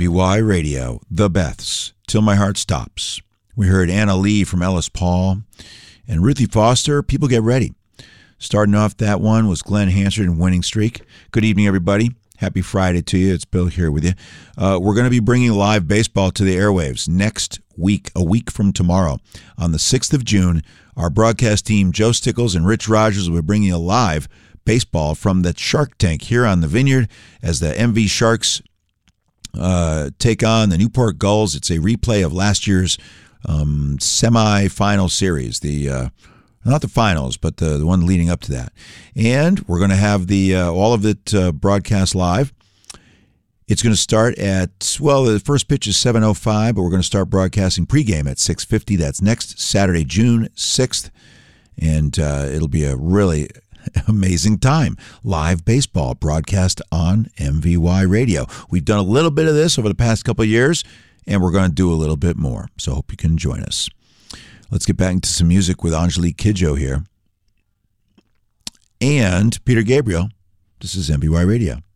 MVY Radio, The Beths, Till My Heart Stops. We heard Anna Lee from Ellis Paul and Ruthie Foster, People Get Ready. Starting off that one was Glenn Hansard and Winning Streak. Good evening, everybody. Happy Friday to you. It's Bill here with you. We're going to be bringing live baseball to the airwaves next week, a week from tomorrow. On the 6th of June, our broadcast team, Joe Stickles and Rich Rogers, will be bringing you live baseball from the Shark Tank here on the Vineyard as the MV Sharks take on the Newport Gulls. It's a replay of last year's semi-final series, not the finals, but the one leading up to that. And we're going to have all of it broadcast live. It's going to start at, well, the first pitch is 7:05, but we're going to start broadcasting pregame at 6:50. That's next Saturday, June 6th. And it'll be a really amazing time. Live baseball broadcast on MVY Radio. We've done a little bit of this over the past couple of years, and we're going to do a little bit more. So I hope you can join us. Let's get back into some music with Angelique Kidjo here. And Peter Gabriel. This is MVY Radio.